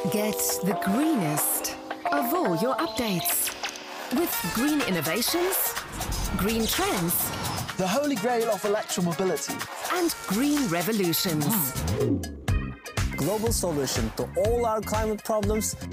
Get the greenest of all your updates. With green innovations, green trends, the holy grail of electromobility, and green revolutions. Global solution to all our climate problems